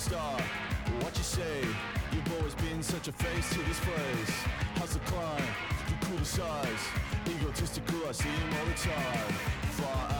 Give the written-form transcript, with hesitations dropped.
star. What you say? You've always been such a face to this place. How's the climb? You cool the size. Egotistical, I see him all the time. Far